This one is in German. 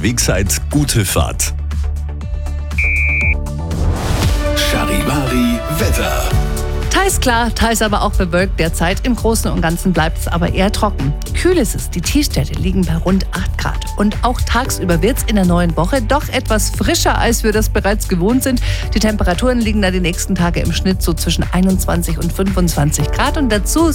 unterwegs seid, gute Fahrt. Charivari Wetter. Teils klar, teils aber auch bewölkt derzeit. Im Großen und Ganzen bleibt es aber eher trocken. Kühl ist es, die Tiefstwerte liegen bei rund 8 Grad. Und auch tagsüber wird es in der neuen Woche doch etwas frischer, als wir das bereits gewohnt sind. Die Temperaturen liegen da die nächsten Tage im Schnitt so zwischen 21 und 25 Grad. Und dazu